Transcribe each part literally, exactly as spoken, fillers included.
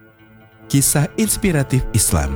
Kisah inspiratif Islam.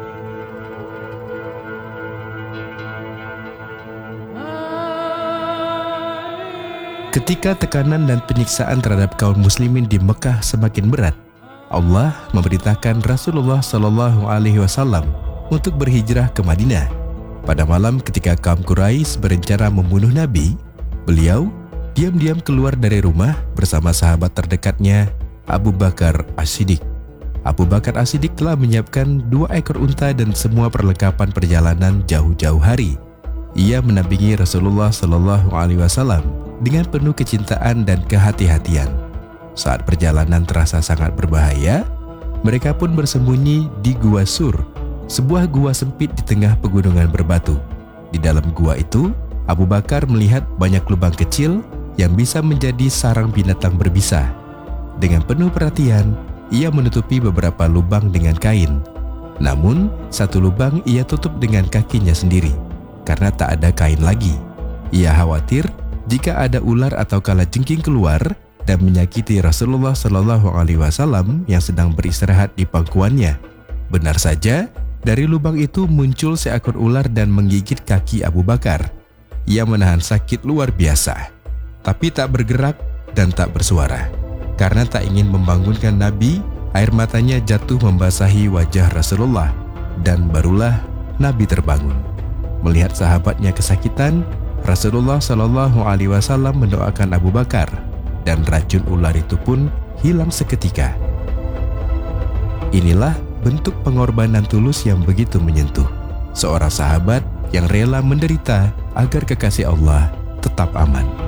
Ketika tekanan dan penyiksaan terhadap kaum muslimin di Mekah semakin berat, Allah memerintahkan Rasulullah Shallallahu Alaihi Wasallam untuk berhijrah ke Madinah. Pada malam ketika kaum Quraisy berencana membunuh Nabi, beliau diam-diam keluar dari rumah bersama sahabat terdekatnya, Abu Bakar As-Siddiq. Abu Bakar As-Siddiq telah menyiapkan dua ekor unta dan semua perlengkapan perjalanan jauh-jauh hari. Ia mendampingi Rasulullah Shallallahu Alaihi Wasallam dengan penuh kecintaan dan kehati-hatian. Saat perjalanan terasa sangat berbahaya, mereka pun bersembunyi di Gua Sur, sebuah gua sempit di tengah pegunungan berbatu. Di dalam gua itu, Abu Bakar melihat banyak lubang kecil yang bisa menjadi sarang binatang berbisa. Dengan penuh perhatian, ia menutupi beberapa lubang dengan kain. Namun, satu lubang ia tutup dengan kakinya sendiri, karena tak ada kain lagi. Ia khawatir jika ada ular atau kalajengking keluar dan menyakiti Rasulullah Shallallahu Alaihi Wasallam yang sedang beristirahat di pangkuannya. Benar saja, dari lubang itu muncul seekor ular dan menggigit kaki Abu Bakar. Ia menahan sakit luar biasa, tapi tak bergerak dan tak bersuara. Karena tak ingin membangunkan Nabi, air matanya jatuh membasahi wajah Rasulullah, dan barulah Nabi terbangun. Melihat sahabatnya kesakitan, Rasulullah Shallallahu Alaihi Wasallam mendoakan Abu Bakar, dan racun ular itu pun hilang seketika. Inilah bentuk pengorbanan tulus yang begitu menyentuh. Seorang sahabat yang rela menderita agar kekasih Allah tetap aman.